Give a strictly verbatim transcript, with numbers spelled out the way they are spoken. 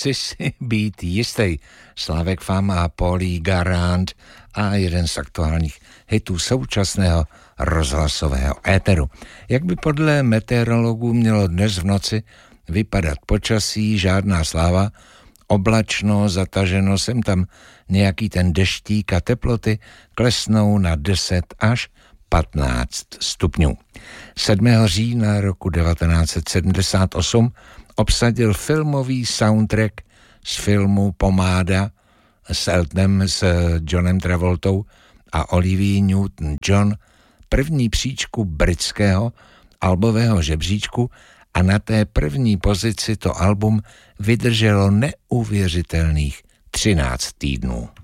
Chci si být jistý. Slávek Fama a Paulie Garand a jeden z aktuálních hitů současného rozhlasového éteru. Jak by podle meteorologů mělo dnes v noci vypadat počasí, žádná sláva, oblačno, zataženo, sem tam nějaký ten deštík a teploty klesnou na deset až patnáct stupňů. sedmého října roku devatenáct set sedmdesát osm obsadil filmový soundtrack z filmu Pomáda s Eltonem, s Johnem Travoltou a Olivia Newton-John první příčku britského albového žebříčku a na té první pozici to album vydrželo neuvěřitelných třináct týdnů.